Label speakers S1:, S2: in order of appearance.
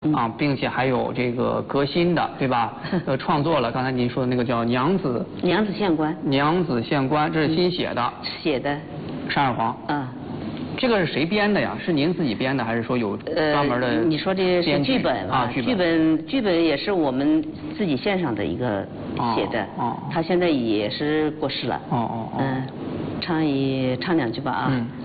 S1: 啊，并且还有这个革新的，对吧？创作了刚才您说的那个叫《娘子
S2: 县官》。
S1: 娘子县官，这是新写的。
S2: 写的。
S1: 单二黄。这个是谁编的呀？是您自己编的，还是说有专门的？
S2: 你说这是剧本啊？剧本也是我们自己线上的一个写的。他现在也是过世了。唱2句吧啊。